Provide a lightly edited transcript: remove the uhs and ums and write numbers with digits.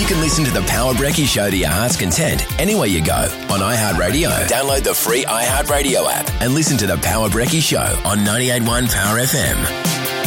You can listen to the Power Brekkie Show to your heart's content anywhere you go on iHeartRadio. Download the free iHeartRadio app and listen to the Power Brekkie Show on 98.1 Power FM.